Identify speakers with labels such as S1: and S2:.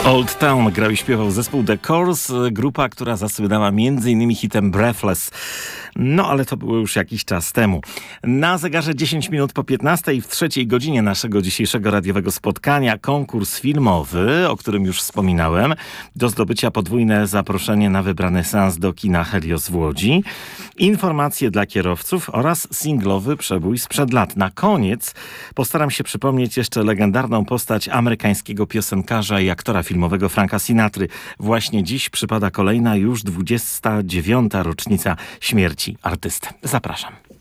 S1: Old Town grał i śpiewał zespół The Corrs, grupa, która zasłynęła m.in. hitem Breathless. No, ale to było już jakiś czas temu. Na zegarze 10 minut po 15 w trzeciej godzinie naszego dzisiejszego radiowego spotkania konkurs filmowy, o którym już wspominałem. Do zdobycia podwójne zaproszenie na wybrany seans do kina Helios w Łodzi. Informacje dla kierowców oraz singlowy przebój sprzed lat. Na koniec postaram się przypomnieć jeszcze legendarną postać amerykańskiego piosenkarza i aktora filmowego Franka Sinatry. Właśnie dziś przypada kolejna już 29. rocznica śmierci artysty. Zapraszam.